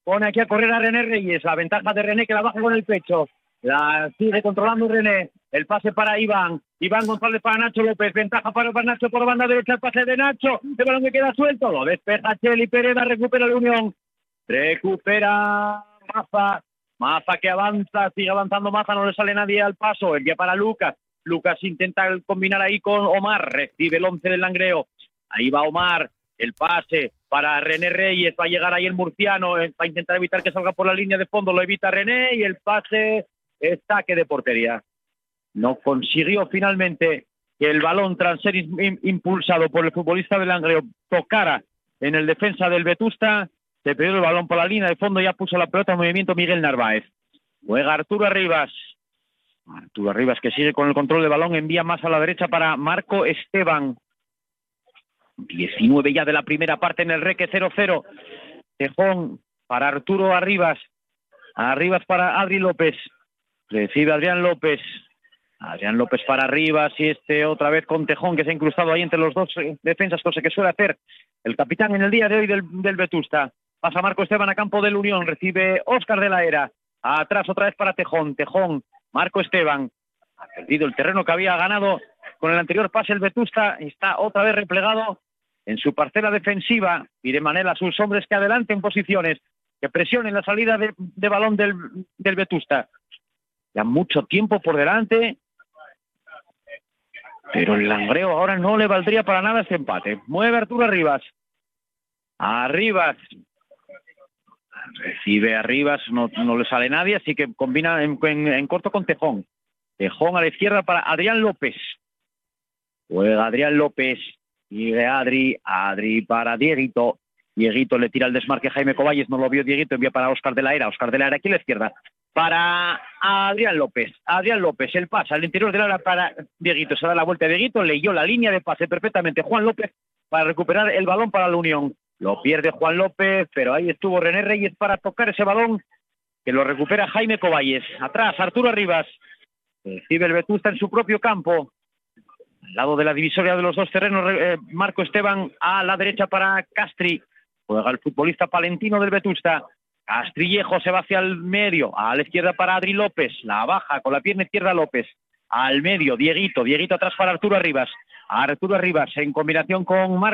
Pone aquí a correr a René Reyes. La ventaja de René, que la baja con el pecho. La sigue controlando René. El pase para Iván. Iván González para Nacho López. Ventaja para Nacho por banda derecha. El pase de Nacho. El balón que queda suelto. Lo despeja Cheli Pereda. Recupera la Unión. Recupera Maza. Maza que avanza. Sigue avanzando Maza. No le sale nadie al paso. Envía para Lucas. Lucas intenta combinar ahí con Omar. Recibe el 11 del Langreo. Ahí va Omar. El pase para René Reyes. Va a llegar ahí el murciano. Va a intentar evitar que salga por la línea de fondo. Lo evita René. Y el pase es saque de portería. No consiguió finalmente que el balón, tras ser impulsado por el futbolista del Langreo, tocara en el defensa del Vetusta. Se perdió el balón por la línea de fondo. Ya puso la pelota en movimiento Miguel Narváez. Juega Arturo Arribas. Arturo Arribas, que sigue con el control del balón. Envía más a la derecha para Marco Esteban. 19 ya de la primera parte en el Reque, 0-0. Tejón para Arturo Arribas. Arribas para Adri López. Recibe Adrián López. Adrián López para Arribas y otra vez con Tejón, que se ha incrustado ahí entre los dos defensas, cosa que suele hacer el capitán en el día de hoy del Vetusta. Pasa Marco Esteban a campo del Unión. Recibe Óscar de la Era. Atrás otra vez para Tejón. Tejón, Marco Esteban. Ha perdido el terreno que había ganado con el anterior pase el Vetusta. Está otra vez replegado en su parcela defensiva y de manera a sus hombres que adelanten posiciones, que presionen la salida de balón del Vetusta. Ya mucho tiempo por delante, pero el Langreo ahora no le valdría para nada este empate. Mueve Arturo Arribas. Arribas. Recibe Arribas, no le sale nadie, así que combina en corto con Tejón. Tejón a la izquierda para Adrián López. Juega Adrián López. Sigue Adri para Dieguito. Dieguito le tira el desmarque a Jaime Coballes, no lo vio Dieguito, envía para Óscar de la Era. Óscar de la Era aquí a la izquierda. Para Adrián López. Adrián López, el pase al interior del área para Dieguito. Se da la vuelta a Dieguito, leyó la línea de pase perfectamente Juan López para recuperar el balón para la Unión. Lo pierde Juan López, pero ahí estuvo René Reyes para tocar ese balón, que lo recupera Jaime Coballes. Atrás, Arturo Arribas. Recibe el Vetusta en su propio campo. Al lado de la divisoria de los dos terrenos, Marco Esteban a la derecha para Castri. Juega el futbolista palentino del Vetusta. Castrillejo se va hacia el medio. A la izquierda para Adri López. La baja con la pierna izquierda López. Al medio, Dieguito. Dieguito atrás para Arturo Arribas. Arturo Arribas en combinación con Marco.